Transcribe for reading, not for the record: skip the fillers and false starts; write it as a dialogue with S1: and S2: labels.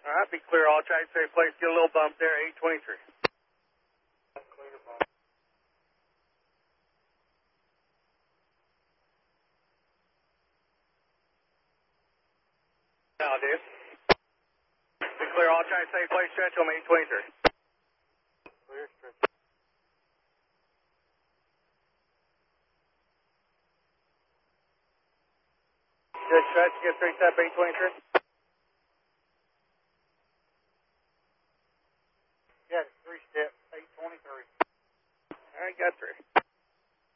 S1: All right, be clear. All try to stay place. Get a little bump there, 823.
S2: Clear bump.
S1: Now, dude. Be clear. All try to stay place. Stretch on 823.
S2: Clear, stretch.
S1: Good stretch. Get 3 step 823.
S2: Yeah, 3 step, 823.
S1: All right, got 3.